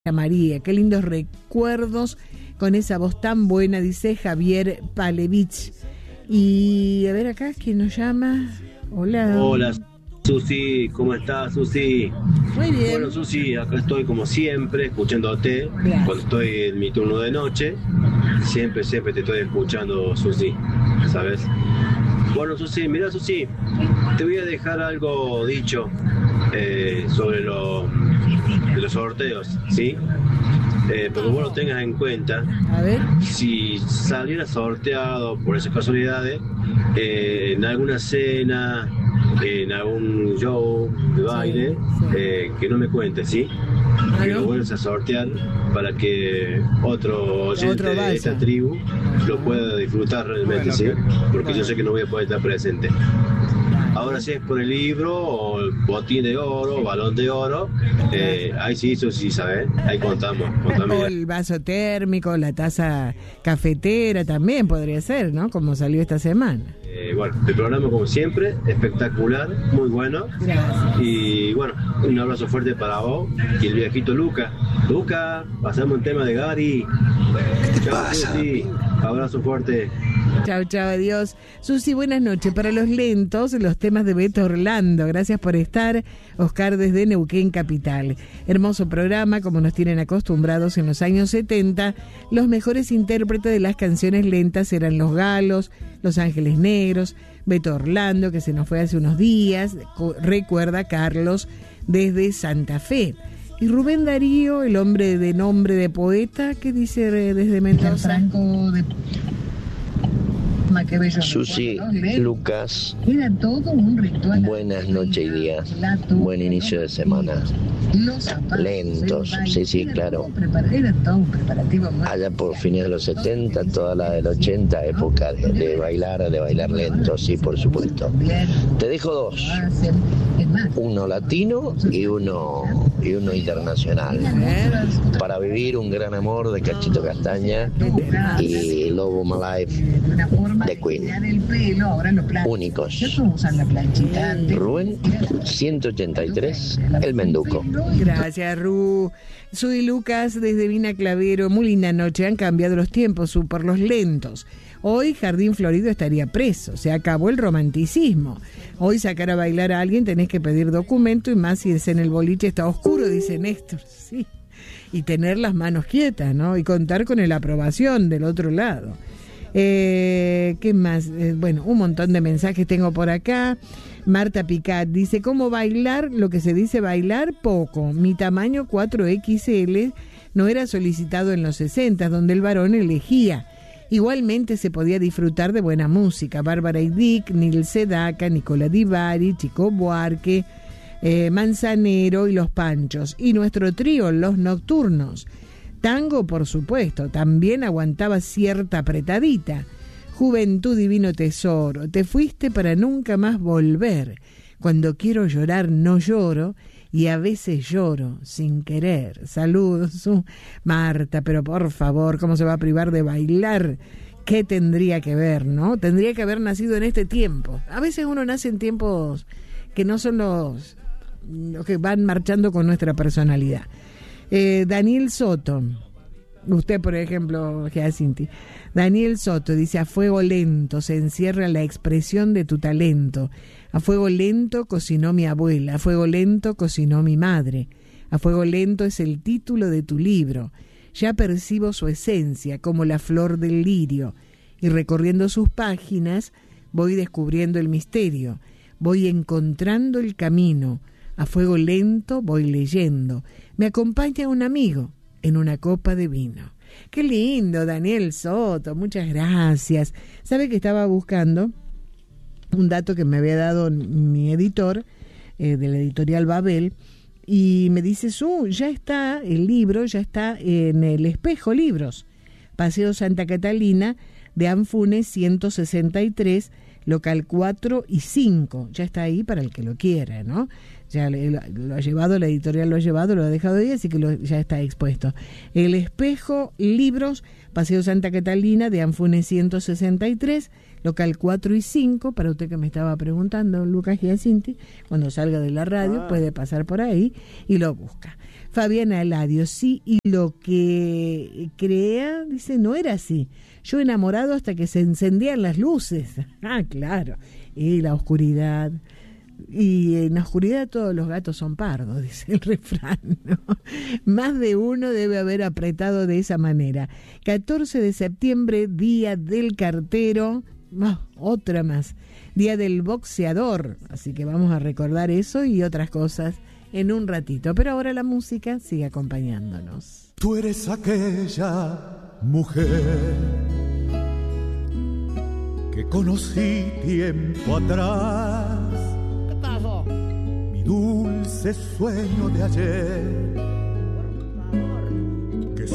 María, qué lindos recuerdos con esa voz tan buena, dice Javier Palevich. Y a ver acá, ¿quién nos llama? Hola. Hola, Susi, ¿cómo estás, Susi? Muy bien. Bueno, Susi, acá estoy como siempre, escuchándote. Gracias. Cuando estoy en mi turno de noche, siempre te estoy escuchando, Susi, ¿sabes? Bueno, Susi, mira, Susi, te voy a dejar algo dicho sobre de los sorteos, ¿sí? Pero vos lo tengas en cuenta. A ver. Si saliera sorteado por esas casualidades, en alguna cena, en algún show de baile, sí. que no me cuentes, ¿sí? Que lo vuelvas a sortear para que otro oyente de esta tribu lo pueda disfrutar realmente, ¿sí? Porque yo sé que no voy a poder estar presente. Ahora si es por el libro o el botín de oro, balón de oro, ahí sí, eso sí, ¿sabes? Ahí contamos. O el vaso térmico, la taza cafetera también podría ser, ¿no? Como salió esta semana. Bueno, el programa como siempre, espectacular, muy bueno. Gracias. Y bueno, un abrazo fuerte para vos y el viejito Luca. Luca, pasamos un tema de Gary. Chao, Susi. Abrazo fuerte. Chao, adiós. Susi, buenas noches. Para los lentos, los temas de Beto Orlando. Gracias por estar. Oscar desde Neuquén Capital. Hermoso programa, como nos tienen acostumbrados en los años 70. Los mejores intérpretes de las canciones lentas eran Los Galos, Los Ángeles Negros, Beto Orlando, que se nos fue hace unos días. Recuerda Carlos desde Santa Fe. Y Rubén Darío, el hombre de nombre de poeta, ¿qué dice desde Mendoza? Susi, Lucas, buenas noches y días, buen inicio de semana. Lentos, sí, claro. Allá por fines de los 70, toda la del 80, época de bailar lento, sí, por supuesto. Te dejo dos, uno latino y uno internacional. Para vivir un gran amor de Cachito Castaña y Love of My Life de Queen. Únicos. Rubén 183, El Menduco. Gracias, Ru. Soy Lucas desde Vina Clavero. Muy linda noche. Han cambiado los tiempos por los lentos. Hoy Jardín Florido estaría preso. Se acabó el romanticismo. Hoy sacar a bailar a alguien tenés que pedir documento, y más si es en el boliche está oscuro, dice Néstor. Sí. Y tener las manos quietas, ¿no? Y contar con la aprobación del otro lado. ¿Qué más? Bueno, un montón de mensajes tengo por acá. Marta Picat dice: ¿cómo bailar? Lo que se dice bailar, poco. Mi tamaño 4XL no era solicitado en los 60, donde el varón elegía. Igualmente se podía disfrutar de buena música. Bárbara y Dick, Nil Sedaka, Nicola Di Bari, Chico Buarque, Manzanero y Los Panchos. Y nuestro trío, Los Nocturnos. Tango, por supuesto, también aguantaba cierta apretadita. Juventud, divino tesoro, te fuiste para nunca más volver. Cuando quiero llorar no lloro, y a veces lloro sin querer. Saludos, Marta, pero por favor, ¿cómo se va a privar de bailar? ¿Qué tendría que ver, no? Tendría que haber nacido en este tiempo. A veces uno nace en tiempos que no son los que van marchando con nuestra personalidad. Daniel Soto, usted por ejemplo, Giacinti. Daniel Soto dice: a fuego lento se encierra la expresión de tu talento. A fuego lento cocinó mi abuela, a fuego lento cocinó mi madre. A fuego lento es el título de tu libro. Ya percibo su esencia como la flor del lirio, y recorriendo sus páginas voy descubriendo el misterio, voy encontrando el camino. A fuego lento voy leyendo. Me acompaña un amigo en una copa de vino. Qué lindo, Daniel Soto, muchas gracias. ¿Sabe que estaba buscando un dato que me había dado mi editor, de la editorial Babel, y me dice: ya está el libro, ya está en el Espejo Libros, Paseo Santa Catalina, de Anfunes 163, local 4 y 5. Ya está ahí para el que lo quiera, ¿no? Ya lo ha llevado, la editorial lo ha llevado, lo ha dejado ahí, así que ya está expuesto. El Espejo Libros, Paseo Santa Catalina, de Anfunes 163, local 4 y 5, para usted que me estaba preguntando, Lucas Giacinti, cuando salga de la radio puede pasar por ahí y lo busca. Fabiana Eladio, sí, y lo que crea, dice, no era así. Yo enamorado hasta que se encendían las luces. Ah, claro. Y la oscuridad. Y en la oscuridad todos los gatos son pardos, dice el refrán, ¿no? Más de uno debe haber apretado de esa manera. 14 de septiembre, Día del Cartero. Otra más. Día del Boxeador. Así que vamos a recordar eso y otras cosas en un ratito. Pero ahora la música sigue acompañándonos. Tú eres aquella mujer que conocí tiempo atrás. Mi dulce sueño de ayer